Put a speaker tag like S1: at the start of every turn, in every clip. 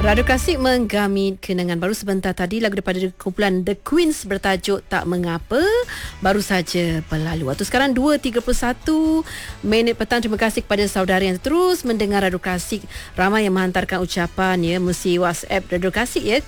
S1: Radio Klasik menggamit kenangan baru sebentar tadi. Lagu daripada kumpulan The Queens bertajuk Tak Mengapa baru saja berlalu. Waktu sekarang 2.31 minit petang. Terima kasih kepada saudara yang terus mendengar Radio Klasik. Ramai yang menghantarkan ucapan ya, melalui WhatsApp Radio Klasik ya,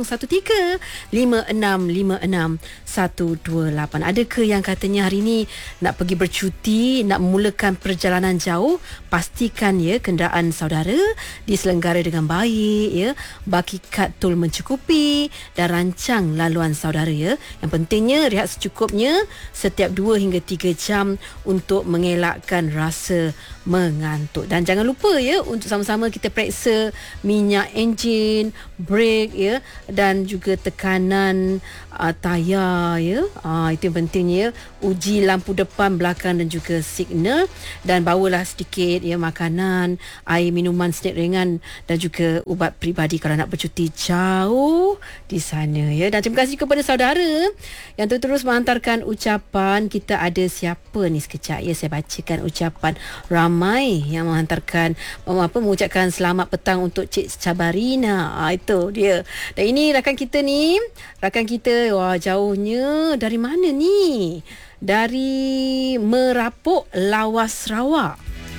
S1: 0135656128. Adakah yang katanya hari ini nak pergi bercuti, nak memulakan perjalanan jauh? Pastikan ya kenderaan saudara diselenggara dengan baik ya, baki kad tol mencukupi dan rancang laluan saudara ya. Yang pentingnya rehat secukupnya setiap 2 hingga 3 jam untuk mengelakkan rasa mengantuk. Dan jangan lupa ya untuk sama-sama kita periksa minyak enjin, brake ya, dan juga tekanan tayar ya. Itu yang pentingnya ya. Uji lampu depan, belakang dan juga signal, dan bawalah sedikit ya makanan, air, minuman, snack ringan dan juga ubat peribadi kalau nak bercuti jauh di sana ya. Dan terima kasih kepada saudara yang terus menghantarkan ucapan. Kita ada siapa ni sekejap ya, saya bacakan ucapan. Ramai yang menghantarkan mengucapkan selamat petang untuk Cik Cabarina. Itu dia. Dan ini rakan kita ni, wah jauhnya dari mana ni? Dari Merapuk, Lawas, Sarawak.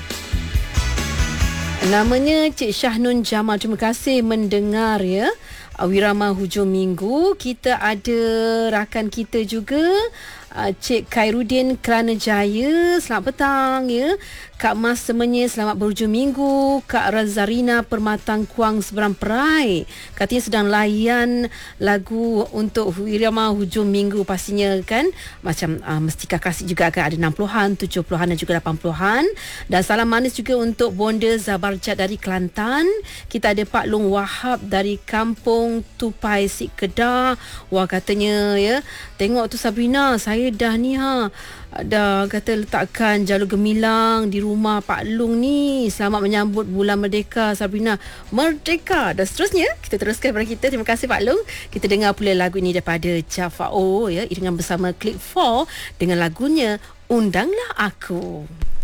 S1: Namanya Cik Syahnun Jamal. Terima kasih mendengar ya Wirama hujung minggu. Kita ada rakan kita juga, Cik Khairuddin Keranajaya. Selamat petang ya. Kak Mas Semenye, selamat berhujung minggu. Kak Razarina Permatang Kuang Seberang Perai, katanya sedang layan lagu untuk Wirama hujung minggu pastinya kan. Macam mesti Kak Kasih juga akan ada 60-an, 70-an dan juga 80-an. Dan salam manis juga untuk Bonda Zabarjat dari Kelantan. Kita ada Pak Long Wahab dari Kampung Tupai Sik Kedah. Wah katanya ya, tengok tu Sabrina, saya dah ni dah kata letakkan jalur gemilang di rumah Pak Long ni. Selamat menyambut bulan Merdeka Sabrina. Merdeka. Dan seterusnya kita teruskan kepada kita. Terima kasih Pak Long. Kita dengar pula lagu ini daripada Jafar O ya, iringan bersama Click 4 dengan lagunya Undanglah Aku.